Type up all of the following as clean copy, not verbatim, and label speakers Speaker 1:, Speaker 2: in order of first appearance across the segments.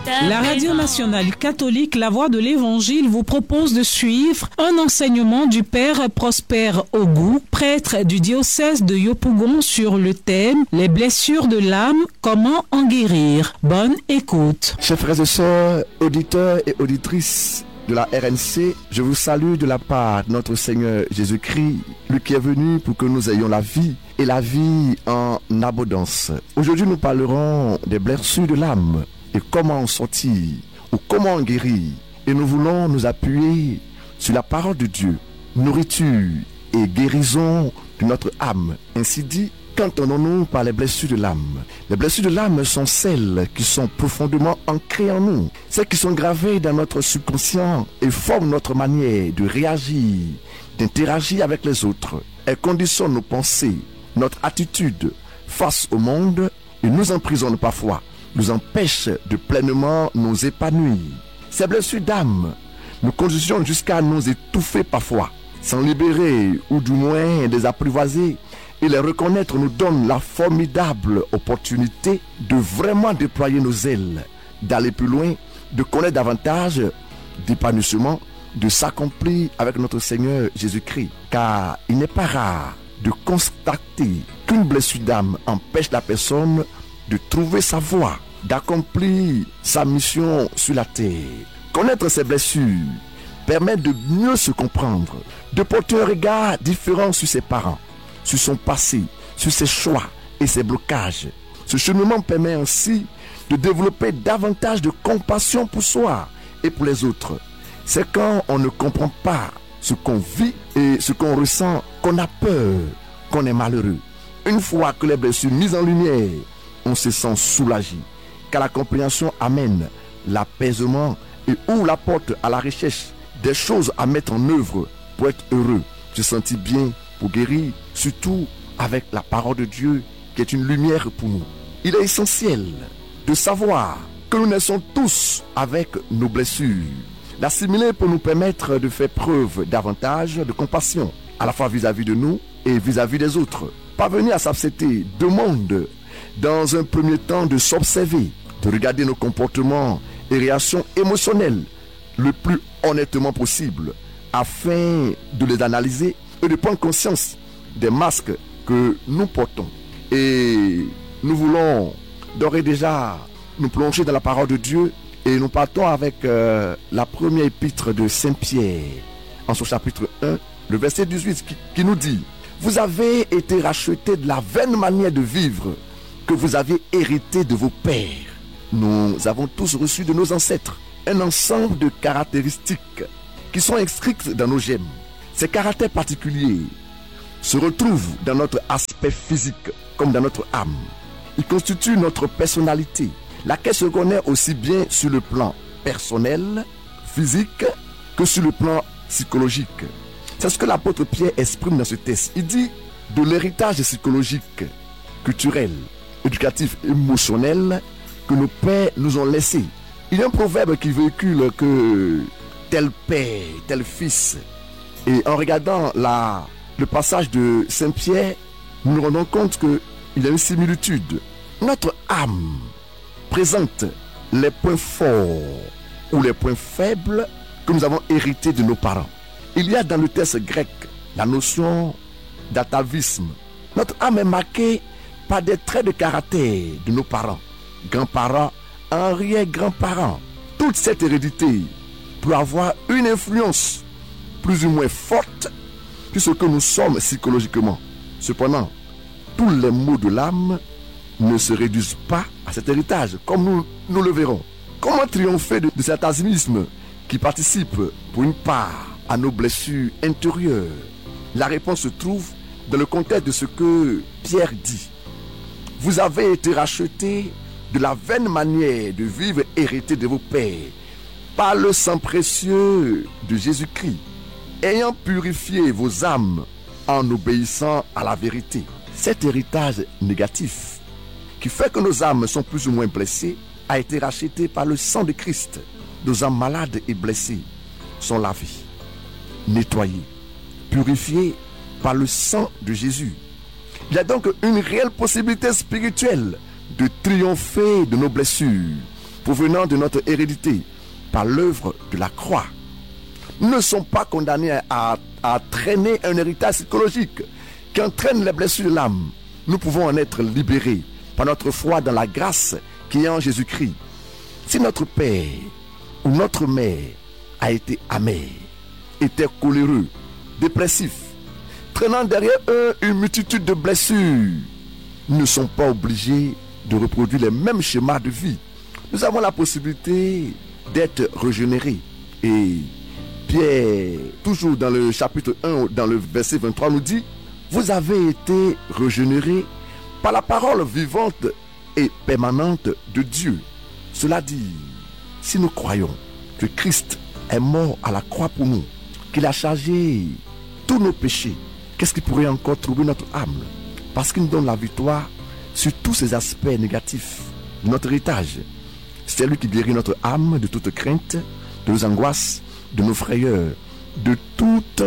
Speaker 1: La Radio Nationale Catholique La Voix de l'Évangile vous propose de suivre un enseignement du Père Prosper Ogou, prêtre du diocèse de Yopougon, sur le thème « Les blessures de l'âme, comment en guérir ?» Bonne écoute.
Speaker 2: Chers frères et sœurs, auditeurs et auditrices de la RNC, je vous salue de la part de notre Seigneur Jésus-Christ, lui qui est venu pour que nous ayons la vie et la vie en abondance. Aujourd'hui, nous parlerons des blessures de l'âme et comment en sortir ou comment en guérir. Et nous voulons nous appuyer sur la parole de Dieu, nourriture et guérison de notre âme. Ainsi dit, qu'entendons-nous par les blessures de l'âme? Les blessures de l'âme sont celles qui sont profondément ancrées en nous, celles qui sont gravées dans notre subconscient et forment notre manière de réagir, d'interagir avec les autres. Elles conditionnent nos pensées, notre attitude face au monde et nous emprisonnent parfois, nous empêchent de pleinement nous épanouir. Ces blessures d'âme nous conditionnent jusqu'à nous étouffer parfois, s'en libérer ou du moins les apprivoiser. Et les reconnaître nous donne la formidable opportunité de vraiment déployer nos ailes, d'aller plus loin, de connaître davantage d'épanouissement, de s'accomplir avec notre Seigneur Jésus-Christ. Car il n'est pas rare de constater qu'une blessure d'âme empêche la personne de trouver sa voie, d'accomplir sa mission sur la terre. Connaître ces blessures permet de mieux se comprendre, de porter un regard différent sur ses parents, sur son passé, sur ses choix et ses blocages. Ce cheminement permet ainsi de développer davantage de compassion pour soi et pour les autres. C'est quand on ne comprend pas ce qu'on vit et ce qu'on ressent qu'on a peur, qu'on est malheureux. Une fois que les blessures mises en lumière, on se sent soulagé, car la compréhension amène l'apaisement et ouvre la porte à la recherche des choses à mettre en œuvre pour être heureux, se sentir bien, pour guérir, surtout avec la parole de Dieu qui est une lumière pour nous. Il est essentiel de savoir que nous naissons tous avec nos blessures. L'assimiler pour nous permettre de faire preuve davantage de compassion, à la fois vis-à-vis de nous et vis-à-vis des autres. Parvenir à s'accepter demande dans un premier temps de s'observer, de regarder nos comportements et réactions émotionnelles le plus honnêtement possible, afin de les analyser et de prendre conscience des masques que nous portons. Et nous voulons d'ores et déjà nous plonger dans la parole de Dieu et nous partons avec la première épître de Saint Pierre en son chapitre 1, le verset 18 qui nous dit: vous avez été rachetés de la vaine manière de vivre que vous aviez hérité de vos pères. Nous avons tous reçu de nos ancêtres un ensemble de caractéristiques qui sont inscrites dans nos gemmes. Ces caractères particuliers se retrouvent dans notre aspect physique comme dans notre âme. Ils constituent notre personnalité, laquelle se connaît aussi bien sur le plan personnel, physique, que sur le plan psychologique. C'est ce que l'apôtre Pierre exprime dans ce texte. Il dit de l'héritage psychologique, culturel, éducatif, émotionnel que nos pères nous ont laissé. Il y a un proverbe qui véhicule que tel père, tel fils. Et en regardant le passage de Saint-Pierre, nous nous rendons compte qu'il y a une similitude. Notre âme présente les points forts ou les points faibles que nous avons hérités de nos parents. Il y a dans le texte grec la notion d'atavisme. Notre âme est marquée par des traits de caractère de nos parents, grands-parents, arrière-grands-parents. Toute cette hérédité peut avoir une influence plus ou moins forte sur ce que nous sommes psychologiquement. Cependant, tous les maux de l'âme ne se réduisent pas à cet héritage, comme nous le verrons. Comment triompher de cet atavisme qui participe pour une part à nos blessures intérieures? La réponse se trouve dans le contexte de ce que Pierre dit. Vous avez été rachetés de la vaine manière de vivre héritée de vos pères par le sang précieux de Jésus-Christ, ayant purifié vos âmes en obéissant à la vérité. Cet héritage négatif qui fait que nos âmes sont plus ou moins blessées a été racheté par le sang de Christ. Nos âmes malades et blessées sont lavées, nettoyées, purifiées par le sang de Jésus. Il y a donc une réelle possibilité spirituelle de triompher de nos blessures, provenant de notre hérédité par l'œuvre de la croix. Nous ne sommes pas condamnés à traîner un héritage psychologique qui entraîne les blessures de l'âme. Nous pouvons en être libérés par notre foi dans la grâce qui est en Jésus-Christ. Si notre père ou notre mère a été amer, était coléreux, dépressif, traînant derrière eux une multitude de blessures, nous ne sommes pas obligés de reproduire les mêmes schémas de vie. Nous avons la possibilité d'être régénérés. Et Pierre, toujours dans le chapitre 1, dans le verset 23, nous dit: vous avez été régénérés par la parole vivante et permanente de Dieu. Cela dit, si nous croyons que Christ est mort à la croix pour nous, qu'il a chargé tous nos péchés, qu'est-ce qui pourrait encore troubler notre âme? Parce qu'il nous donne la victoire sur tous ces aspects négatifs de notre héritage. C'est lui qui guérit notre âme de toute crainte, de nos angoisses, de nos frayeurs, de toute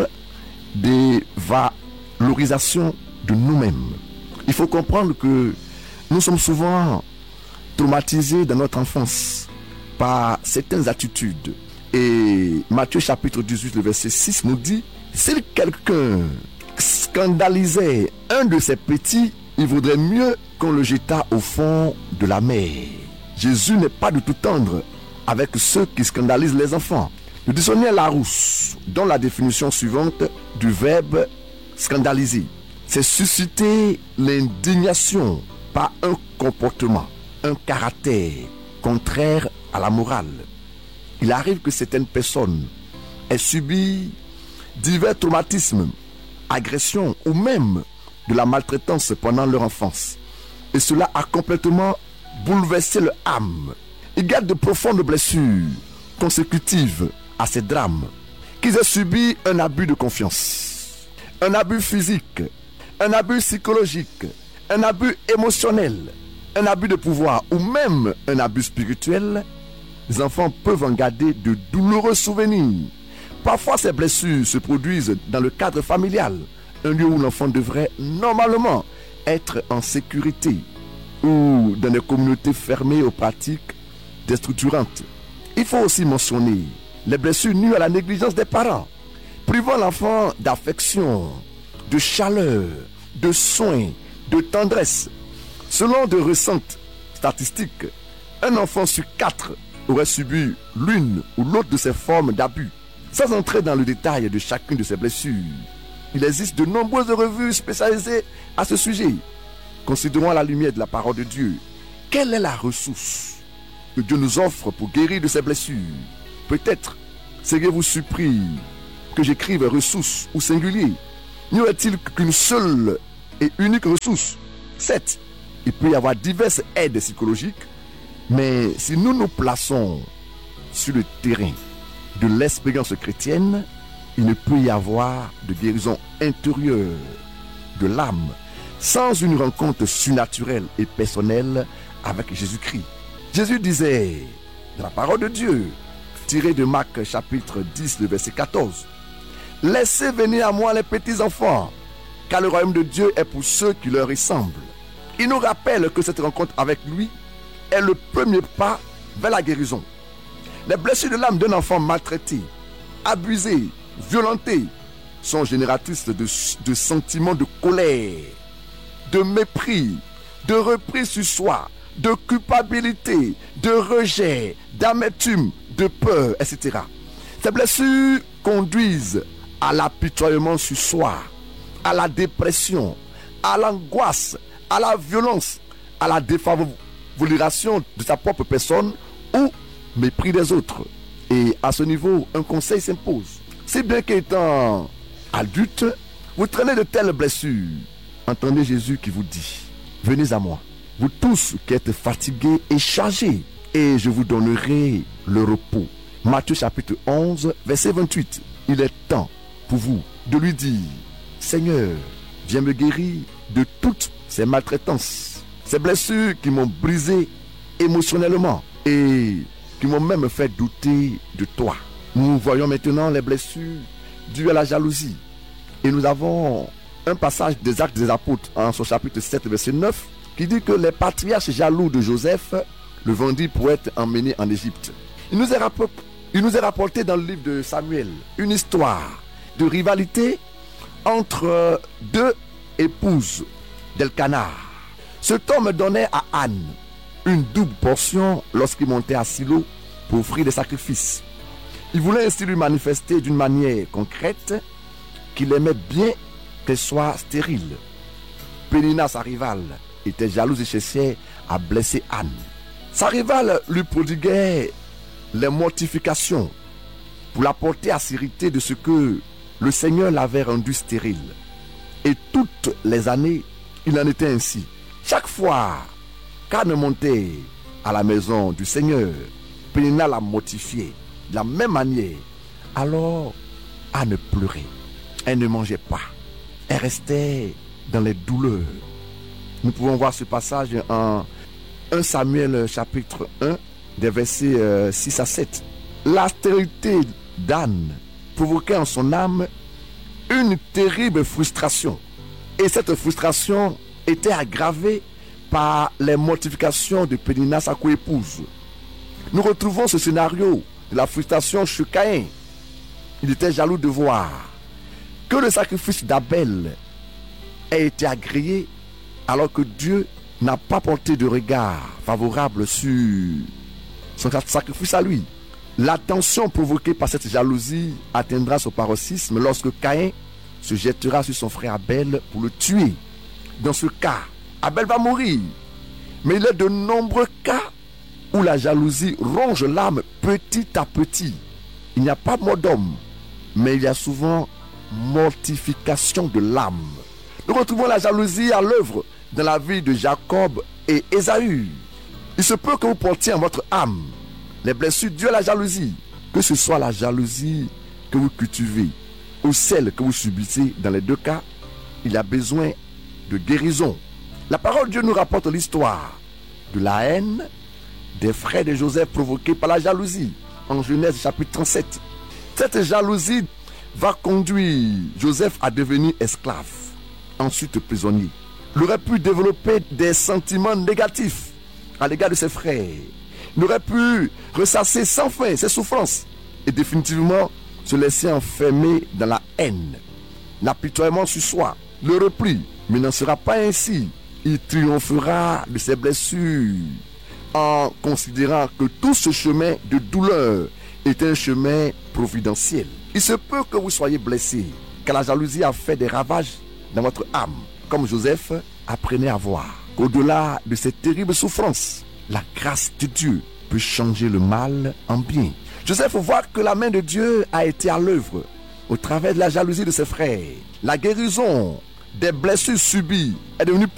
Speaker 2: dévalorisation de nous-mêmes. Il faut comprendre que nous sommes souvent traumatisés dans notre enfance par certaines attitudes. Et Matthieu chapitre 18, le verset 6 nous dit: si quelqu'un scandalisait un de ses petits, il vaudrait mieux qu'on le jetât au fond de la mer. Jésus n'est pas du tout tendre avec ceux qui scandalisent les enfants. Le dictionnaire Larousse donne la définition suivante du verbe scandaliser: c'est susciter l'indignation par un comportement, un caractère contraire à la morale. Il arrive que certaines personnes aient subi divers traumatismes, agressions ou même de la maltraitance pendant leur enfance. Et cela a complètement bouleversé leur âme. Ils gardent de profondes blessures consécutives à ces drames. Qu'ils aient subi un abus de confiance, un abus physique, un abus psychologique, un abus émotionnel, un abus de pouvoir ou même un abus spirituel, les enfants peuvent en garder de douloureux souvenirs. Parfois, ces blessures se produisent dans le cadre familial, un lieu où l'enfant devrait normalement être en sécurité, ou dans des communautés fermées aux pratiques déstructurantes. Il faut aussi mentionner les blessures nues à la négligence des parents, privant l'enfant d'affection, de chaleur, de soins, de tendresse. Selon de récentes statistiques, un enfant sur 4 aurait subi l'une ou l'autre de ces formes d'abus. Sans entrer dans le détail de chacune de ces blessures, il existe de nombreuses revues spécialisées à ce sujet. Considérons à la lumière de la parole de Dieu, quelle est la ressource que Dieu nous offre pour guérir de ces blessures? Peut-être seriez-vous surpris que j'écrive ressources ou singulier. N'y aurait-il qu'une seule et unique ressource? Certes, il peut y avoir diverses aides psychologiques, mais si nous nous plaçons sur le terrain de l'expérience chrétienne, il ne peut y avoir de guérison intérieure de l'âme sans une rencontre surnaturelle et personnelle avec Jésus-Christ. Jésus disait dans la parole de Dieu, tirée de Marc chapitre 10, le verset 14, « Laissez venir à moi les petits enfants, car le royaume de Dieu est pour ceux qui leur ressemblent. » Il nous rappelle que cette rencontre avec lui est le premier pas vers la guérison. Les blessures de l'âme d'un enfant maltraité, abusé, violenté, sont génératrices de sentiments de colère, de mépris, de repli sur soi, de culpabilité, de rejet, d'amertume, de peur, etc. Ces blessures conduisent à l'apitoiement sur soi, à la dépression, à l'angoisse, à la violence, à la défavorisation de sa propre personne ou mépris des autres. Et à ce niveau, un conseil s'impose. Si bien qu'étant adulte, vous traînez de telles blessures, entendez Jésus qui vous dit: venez à moi, vous tous qui êtes fatigués et chargés, et je vous donnerai le repos. Matthieu chapitre 11, verset 28. Il est temps pour vous de lui dire: Seigneur, viens me guérir de toutes ces maltraitances, ces blessures qui m'ont brisé émotionnellement et qui m'ont même fait douter de toi. Nous voyons maintenant les blessures dues à la jalousie. Et nous avons un passage des Actes des Apôtres en son chapitre 7, verset 9, qui dit que les patriarches jaloux de Joseph le vendit pour être emmené en Égypte. Il nous est rapporté dans le livre de Samuel une histoire de rivalité entre deux épouses d'Elkana. Cet homme donnait à Anne une double portion lorsqu'il montait à Silo pour offrir des sacrifices. Il voulait ainsi lui manifester d'une manière concrète qu'il aimait bien qu'elle soit stérile. Pénina, sa rivale, était jalouse et cherchait à blesser Anne. Sa rivale lui prodiguait les mortifications pour la porter à s'irriter de ce que le Seigneur l'avait rendu stérile. Et toutes les années, il en était ainsi. Chaque fois qu'Anne montait à la maison du Seigneur, Pénina la mortifiait de la même manière. Alors, Anne pleurait. Elle ne mangeait pas. Elle restait dans les douleurs. Nous pouvons voir ce passage en 1 Samuel chapitre 1, des versets 6 à 7. La stérilité d'Anne provoquait en son âme une terrible frustration. Et cette frustration était aggravée par les mortifications de Pénina, sa coépouse. Nous retrouvons ce scénario de la frustration chez Caïn. Il était jaloux de voir que le sacrifice d'Abel ait été agréé alors que Dieu n'a pas porté de regard favorable sur son sacrifice à lui. La tension provoquée par cette jalousie atteindra son paroxysme lorsque Caïn se jettera sur son frère Abel pour le tuer. Dans ce cas, Abel va mourir. Mais il y a de nombreux cas où la jalousie ronge l'âme petit à petit. Il n'y a pas mort d'homme, mais il y a souvent mortification de l'âme. Nous retrouvons la jalousie à l'œuvre dans la vie de Jacob et Ésaü. Il se peut que vous portiez en votre âme les blessures dues à la jalousie, que ce soit la jalousie que vous cultivez ou celle que vous subissez. Dans les deux cas, il y a besoin de guérison. La parole de Dieu nous rapporte l'histoire de la haine des frères de Joseph provoquée par la jalousie en Genèse chapitre 37. Cette jalousie va conduire Joseph à devenir esclave, ensuite prisonnier. Il aurait pu développer des sentiments négatifs à l'égard de ses frères. Il aurait pu ressasser sans fin ses souffrances et définitivement se laisser enfermer dans la haine, l'apitoiement sur soi, le repli. Mais n'en sera pas ainsi. Il triomphera de ses blessures en considérant que tout ce chemin de douleur est un chemin providentiel. Il se peut que vous soyez blessé, car la jalousie a fait des ravages dans votre âme. Comme Joseph, apprenez à voir qu'au-delà de ces terribles souffrances, la grâce de Dieu peut changer le mal en bien. Joseph voit que la main de Dieu a été à l'œuvre au travers de la jalousie de ses frères. La guérison des blessures subies est devenue